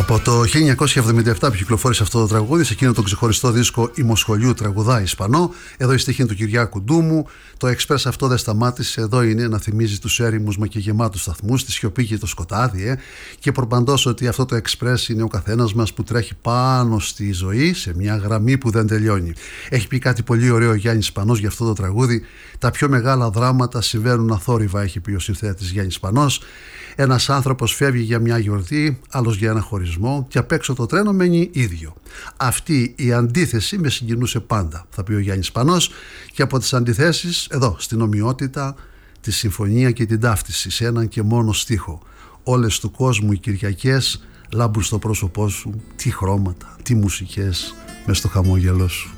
Από το 1977 που κυκλοφόρησε αυτό το τραγούδι, σε εκείνο το ξεχωριστό δίσκο «Ημοσχολιού τραγουδά Ισπανό». Εδώ η στίχη είναι του Κυριάκου Ντούμου. Το εξπρές αυτό δεν σταμάτησε. Εδώ είναι να θυμίζει τους έρημους μα και γεμάτους σταθμούς, τη σιωπή και το σκοτάδι. Και προπαντός ότι αυτό το εξπρές είναι ο καθένας μας που τρέχει πάνω στη ζωή σε μια γραμμή που δεν τελειώνει. Έχει πει κάτι πολύ ωραίο ο Γιάννης Σπανός για αυτό το τραγούδι. Τα πιο μεγάλα δράματα συμβαίνουν αθόρυβα, έχει πει ο συνθέτης Γιάννης Σπανός. Ένας άνθρωπος φεύγει για μια γιορτή, άλλος για ένα χωρισμό και απ' έξω το τρένο μένει ίδιο. Αυτή η αντίθεση με συγκινούσε πάντα, θα πει ο Γιάννης Σπανός, και από τις αντιθέσεις, εδώ, στην ομοιότητα, τη συμφωνία και την ταύτιση σε έναν και μόνο στίχο. Όλες του κόσμου οι Κυριακές λάμπουν στο πρόσωπό σου, τι χρώματα, τι μουσικές μες στο χαμόγελό σου.